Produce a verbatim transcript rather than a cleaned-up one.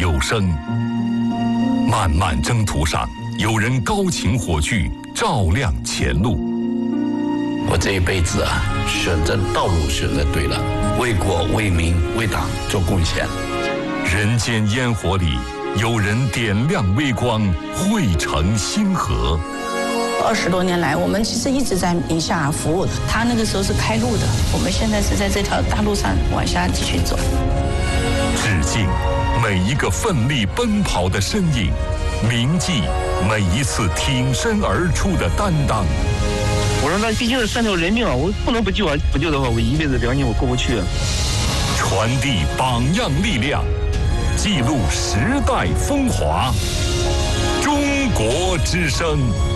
有声。漫漫征途上，有人高擎火炬，照亮前路。 我这一辈子啊，选择道路选择对了，为国为民为党做贡献。 人间烟火里，有人点亮微光，汇成星河。 二十多年来，我们其实一直在宁夏服务。他那个时候是开路的，我们现在是在这条大路上往下继续走。 致敬每一个奋力奔跑的身影，铭记每一次挺身而出的担当。 我说那毕竟是三条人命啊，我不能不救啊！不救的话，我一辈子良心我过不去。 传递榜样力量，记录时代风华。中国之声。